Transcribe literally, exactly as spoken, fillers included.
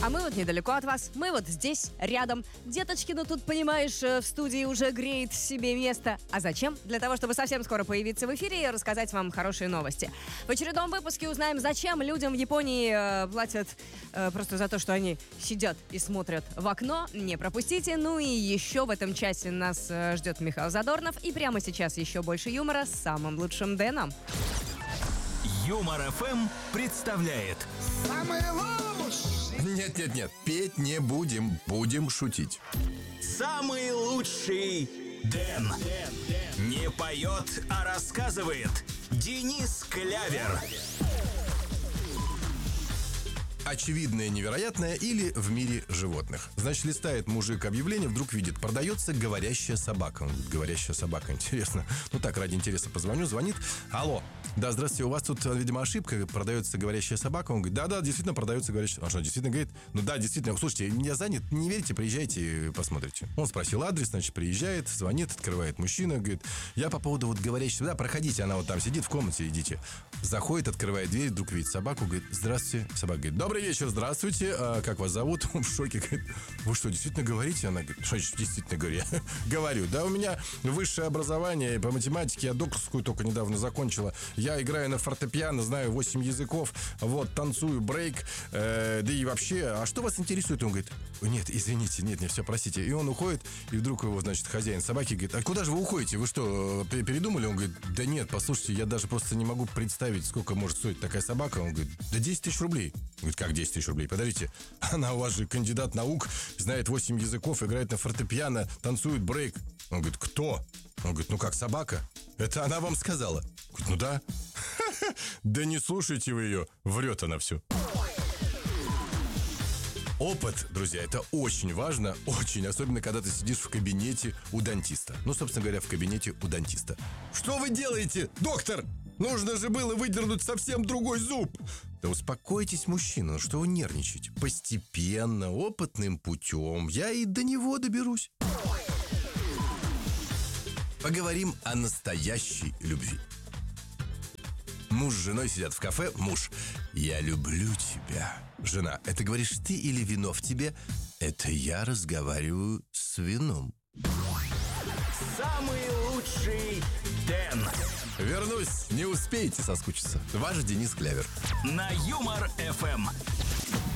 А мы вот недалеко от вас, мы вот здесь, рядом. Деточкина тут, понимаешь, в студии уже греет себе место. А зачем? Для того, чтобы совсем скоро появиться в эфире и рассказать вам хорошие новости. В очередном выпуске узнаем, зачем людям в Японии э, платят э, просто за то, что они сидят и смотрят в окно. Не пропустите. Ну и еще в этом часе нас э, ждет Михаил Задорнов. И прямо сейчас еще больше юмора с самым лучшим Дэном. Юмор эф эм представляет Самый лучший! Нет-нет-нет, петь не будем, будем шутить. самый лучший Дэн. Не поет, а рассказывает Денис Клявер. Очевидное невероятное или в мире животных. Значит, листает мужик объявление, вдруг видит, продается говорящая собака. Он говорит, говорящая собака, интересно. Ну так, ради интереса позвоню, звонит. Алло, да, здравствуйте, у вас тут, видимо, ошибка, продается говорящая собака. Он говорит, да-да, действительно продается говорящая. Он что, действительно говорит? Ну да, действительно, слушайте, я занят, не верите, приезжайте, посмотрите. Он спросил адрес, значит, приезжает, звонит, открывает мужчина, говорит, я по поводу вот говорящей, да, проходите, она вот там сидит в комнате, идите. Заходит, открывает дверь, вдруг видит собаку, говорит, здравствуйте. Собака говорит, добрый вечер, здравствуйте, а, как вас зовут? Он в шоке, говорит, вы что, действительно говорите? Она говорит, что действительно говорю? Я говорю, да, у меня высшее образование по математике, я докторскую только недавно закончила, я играю на фортепиано, знаю восемь языков, вот, танцую брейк, э, да и вообще, а что вас интересует? Он говорит, нет, извините, нет, не все, простите. И он уходит, и вдруг его, значит, хозяин собаки говорит, а куда же вы уходите? Вы что, передумали? Он говорит, да нет, послушайте, я даже просто не могу представить, сколько может стоить такая собака. Он говорит, да десять тысяч рублей. Он говорит, как десять тысяч рублей? Подождите, она у вас же кандидат наук, знает восемь языков, играет на фортепиано, танцует брейк. Он говорит, кто? Он говорит, ну как, собака? Это она вам сказала? Говорит, ну да. Да не слушайте вы ее, врет она все. Опыт, друзья, это очень важно, очень, особенно когда ты сидишь в кабинете у дантиста. Ну, собственно говоря, в кабинете у дантиста. Что вы делаете, доктор? Нужно же было выдернуть совсем другой зуб. Да успокойтесь, мужчина, ну что вы нервничаете? Постепенно, опытным путем я и до него доберусь. Поговорим о настоящей любви. Муж с женой сидят в кафе. Муж, я люблю тебя. Жена, это говоришь ты или вино в тебе? Это я разговариваю с вином. Самый лучший Дэн. Вернусь, не успеете соскучиться. Ваш Денис Клявер. На Юмор эф эм.